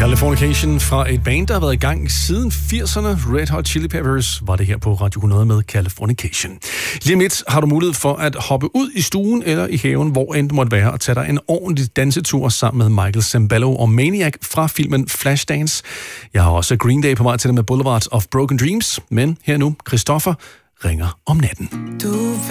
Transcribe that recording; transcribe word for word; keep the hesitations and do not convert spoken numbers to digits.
Californication fra et band, der har været i gang siden firserne. Red Hot Chili Peppers var det her på Radio hundrede med Californication. Lige om lidt har du mulighed for at hoppe ud i stuen eller i haven, hvor end det måtte være, og tage dig en ordentlig dansetur sammen med Michael Sembello og Maniac fra filmen Flashdance. Jeg har også Green Day på vej til dig med Boulevard of Broken Dreams, men her nu, Christoffer ringer om natten. Du